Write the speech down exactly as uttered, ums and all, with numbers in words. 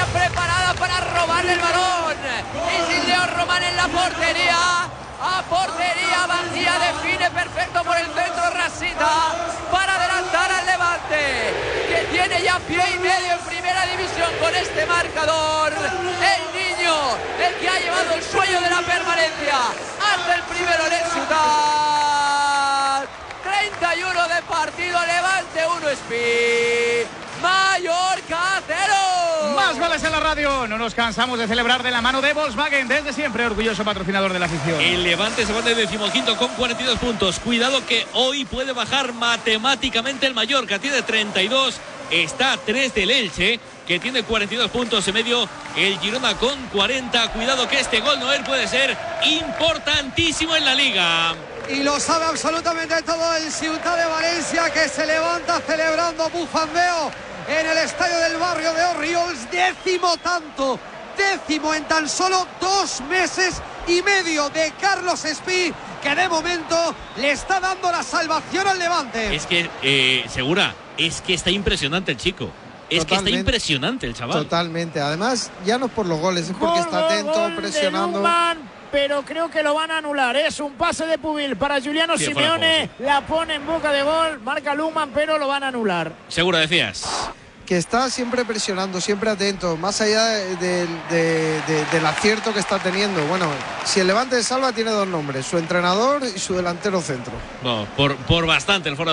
preparada para robarle el balón. Y sin Leo Román en la portería. A portería vacía, define perfecto por el centro Rasita para adelantar al Levante, que tiene ya pie y medio en primera división con este marcador. El niño, el que ha llevado el sueño de la permanencia hasta el primero en el Ciutat. treinta y uno de partido, Levante uno, Speed, Mallorca cero. Más goles en la radio. No nos cansamos de celebrar de la mano de Volkswagen, desde siempre orgulloso patrocinador de la afición. El Levante se pone decimoquinto con cuarenta y dos puntos. Cuidado que hoy puede bajar matemáticamente el Mallorca. Tiene treinta y dos. Está a tres del Elche, que tiene cuarenta y dos puntos en medio. El Girona con cuarenta. Cuidado que este gol, Noel, puede ser importantísimo en la Liga. Y lo sabe absolutamente todo el Ciutat de Valencia, que se levanta celebrando bufandeo en el estadio del barrio de Orriols. Décimo tanto, décimo en tan solo dos meses y medio de Carlos Espí, que de momento le está dando la salvación al Levante. Es que, eh, Segura, es que está impresionante el chico. Es Totalmente. que está impresionante el chaval. Totalmente. Además, ya no es por los goles, es porque gol, está atento, gol presionando. Lungman, pero creo que lo van a anular. Es un pase de Pubil para Giuliano sí, Simeone. Juego, sí. La pone en boca de gol. Marca Lungman, pero lo van a anular. Seguro, decías. Que está siempre presionando, siempre atento, más allá de, de, de, de, del acierto que está teniendo. Bueno, si el Levante de salva, tiene dos nombres: su entrenador y su delantero centro. No, por, por bastante el foro.